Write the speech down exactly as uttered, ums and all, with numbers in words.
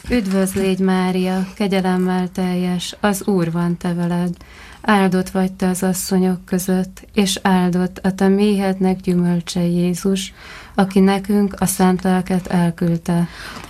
Üdvözl légy, Mária, kegyelemmel teljes, az Úr van te veled. Áldott vagy te az asszonyok között, és áldott a te méhednek gyümölcse, Jézus, aki nekünk a szent lelket elküldte.